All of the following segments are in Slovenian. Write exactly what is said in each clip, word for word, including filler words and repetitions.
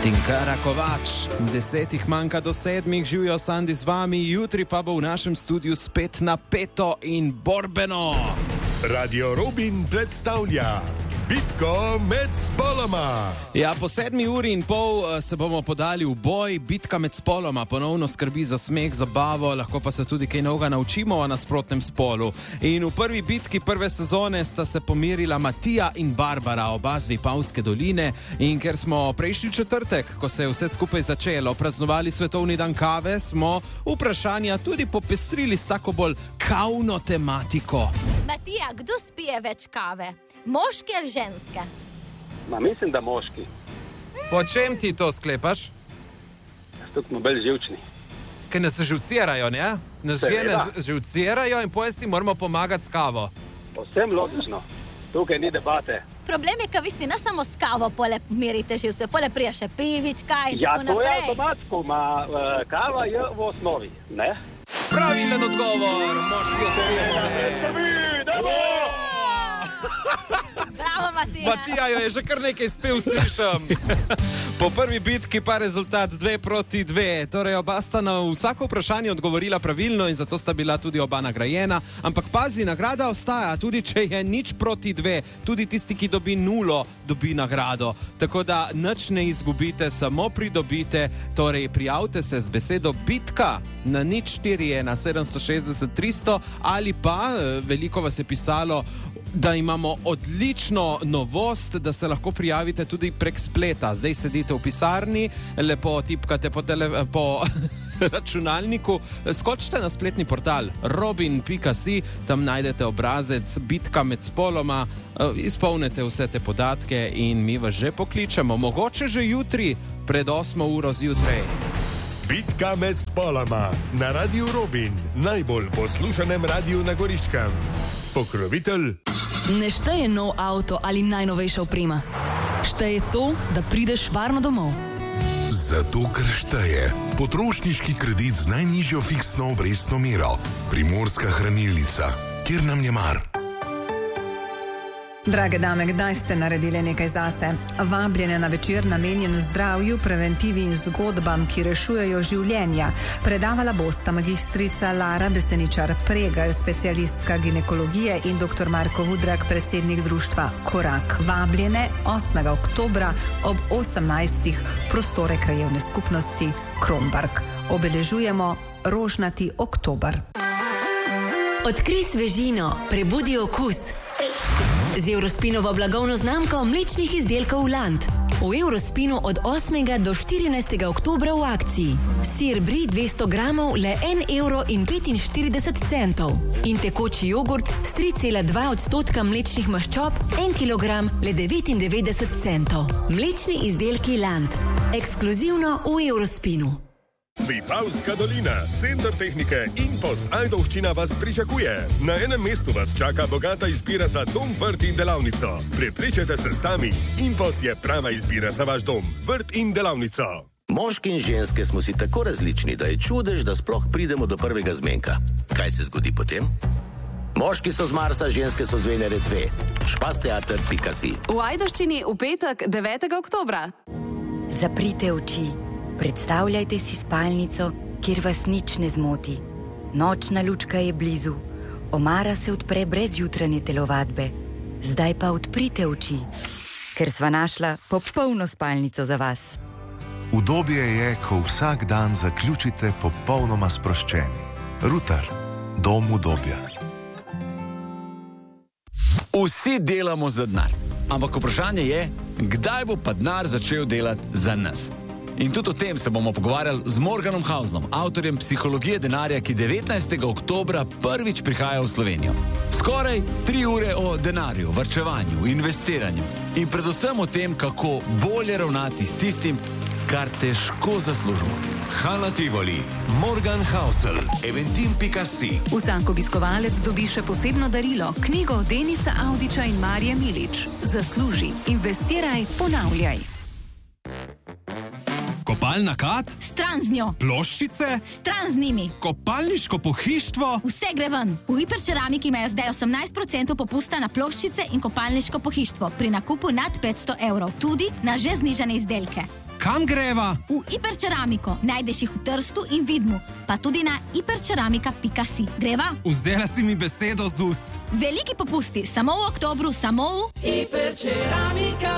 Tinkara Kovač, desetih manjka do sedmih, živijo Sandi z vami, jutri pa bo v našem studiu spet napeto in borbeno. Radio Robin predstavlja Bitko med spoloma. Ja, po sedmi uri in pol se bomo podali v boj. Bitka med spoloma ponovno skrbi za smeh, zabavo, lahko pa se tudi kaj novega naučimo o nasprotnem spolu. In v prvi bitki prve sezone sta se pomirila Matija in Barbara, oba z Vipavske doline. In ker smo prejšnji četrtek, ko se je vse skupaj začelo, praznovali svetovni dan kave, smo vprašanja tudi popestrili s tako bolj kavno tematiko. Matija, kdo spije več kave? Moški ali ženske? Ma, mislim, da moški. Po čem ti to sklepaš? Tukaj smo bolj živčni. Ker nas živcirajo, ne? Nas žene živcirajo in potem si moramo pomagati s kavo. Povsem logično. Tukaj ni debate. Problem je, ka vi si ne samo s kavo pole merite živce, pole prija še pivička in Ja, tako to je naprej. avtomatsko, ma uh, kava je v osnovi, ne? Pravilen odgovor, moški osnovi. Bravo, Matija. Matija jo je že kar nekaj spel, slišam. Po prvi bitki pa rezultat dve proti dve. Torej oba sta na vsako vprašanje odgovorila pravilno in zato sta bila tudi oba nagrajena. Ampak pazi, nagrada ostaja, tudi če je nič proti dve. Tudi tisti, ki dobi nulo, dobi nagrado. Tako da nič ne izgubite, samo pridobite. Torej prijavite se z besedo bitka na nič štiri ena sedemsto šestdeset tristo ali pa, veliko vas je pisalo, da imamo odlično novost, da se lahko prijavite tudi prek spleta. Zdaj sedite v pisarni, lepo tipkate po, tele, po računalniku, skočite na spletni portal robin pika si, tam najdete obrazec Bitka med spoloma, izpolnite vse te podatke in mi vas že pokličemo, mogoče že jutri, pred osmo uro zjutraj. Bitka med spoloma na Radio Robin, najbolj poslušanem radiju na Goriškem. Pokrovitelj. Ne šteje nov avto ali najnovejša oprema. Šteje to, da prideš varno domov. Zato, ker šteje potrošniški kredit z najnižjo fiksno obrestno mero. Primorska hranilnica, kjer nam je mar. Drage dame, kdaj ste naredili nekaj zase? Vabljene na večer namenjen zdravju, preventivi in zgodbam, ki rešujejo življenja. Predavala bosta magistrica Lara Beseničar-Pregelj, specialistka ginekologije in doktor Marko Vudrag, predsednik društva Korak. Vabljene osmega oktobra ob osemnajstih prostore krajevne skupnosti Kromberk. Obeležujemo rožnati oktober. Odkrij svežino, prebudi okus. Z Eurospinovo blagovno znamko mlečnih izdelkov Land. V Eurospinu od osmega do štirinajstega oktobra v akciji. Sir brie dvesto gramov le en evro in petinštirideset centov. In tekoči jogurt s tri cela dva odstotka mlečnih maščob, en kilogram le devetindevetdeset centov. Mlečni izdelki Land. Ekskluzivno v Eurospinu. Vipavska dolina, center tehnike Impos Ajdovščina vas pričakuje. Na enem mestu vas čaka bogata izbira za dom, vrt in delavnico. Prepričajte se sami, Impos je prava izbira za vaš dom, vrt in delavnico. Moški in ženske smo si tako različni, da je čudež, da sploh pridemo do prvega zmenka. Kaj se zgodi potem? Moški so z Marsa, ženske so z Venere dve. špasteater pika si. V Ajdovščini v petek devetega oktobra. Zaprite oči. Predstavljajte si spalnico, kjer vas nič ne zmoti. Nočna lučka je blizu. Omara se odpre brez jutranje telovadbe. Zdaj pa odprite oči, ker sva našla popolno spalnico za vas. Udobje je, ko vsak dan zaključite popolnoma sproščeni. Ruter, dom udobja. Vsi delamo za denar, ampak vprašanje je, kdaj bo pa denar začel delati za nas. In tudi o tem se bomo pogovarjali z Morganom Hausnom, avtorjem Psihologije denarja, ki devetnajstega oktobra prvič prihaja v Slovenijo. Skoraj tri ure o denarju, varčevanju, investiranju in predvsem o tem, kako bolje ravnati s tistim, kar težko zaslužimo. Hala Tivoli, Morgan Hausel, eventim pika si. Vsak obiskovalec dobi še posebno darilo, knjigo Denisa Audiča in Marije Milič. Zasluži, investiraj, ponavljaj. Kopalna kad? Stran z njo. Ploščice? Stran z njimi. Kopalniško pohištvo? Vse gre ven. V Hiperceramiki imajo zdaj osemnajst procentov popusta na ploščice in kopalniško pohištvo pri nakupu nad petsto evrov. Tudi na že znižane izdelke. kam greva? V hiperceramiko. Najdeš jih v Trstu in Vidmu, pa tudi na hiperceramika pika si. Greva? Vzela si mi besedo z ust. Veliki popusti, samo v oktobru, samo v Hiperceramika.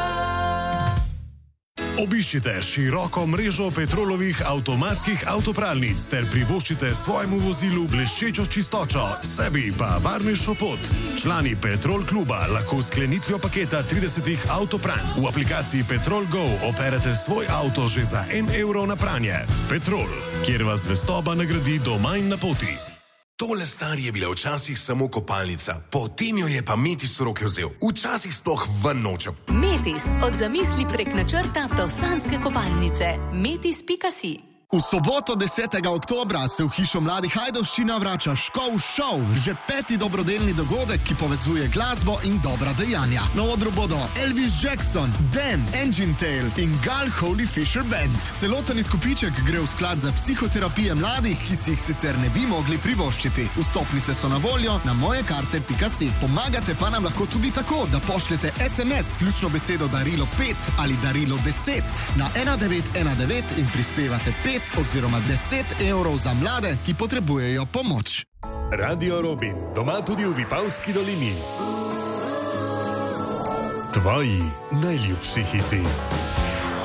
Obiščite široko mrežo Petrolovih avtomatskih avtopralnic ter privoščite svojemu vozilu bleščečo čistočo, sebi pa varnejšo pot. Člani Petrol kluba lahko s sklenitvijo paketa tridesetih avtopranj v aplikaciji Petrol Go operete svoj avto že za en evro na pranje. Petrol, kjer vas zvestoba nagradi doma in na poti. Tole star je bila včasih samo kopalnica, potem jo je pa Metis v roke vzel. Včasih sploh ven nočem. Metis, od zamisli prek načrta do sanjske kopalnice. metis pika si. V soboto desetega oktobra se v hišo mladih Ajdovščina vrača Škov šov, že peti dobrodelni dogodek, ki povezuje glasbo in dobra dejanja. Na odru bodo Elvis Jackson, Damn, Engine Tail in Gal Holy Fisher Band. Celoten izkupiček gre v sklad za psihoterapije mladih, ki si jih sicer ne bi mogli privoščiti. Vstopnice so na voljo na mojekarte pika si. Pomagate pa nam lahko tudi tako, da pošljete es em es s ključno besedo darilo pet ali darilo deset na ena devet ena devet in prispevate pet oziroma deset evrov za mlade, ki potrebujejo pomoč. Radio Robin, doma tudi v Vipavski dolini. Tvoji najljubši hiti.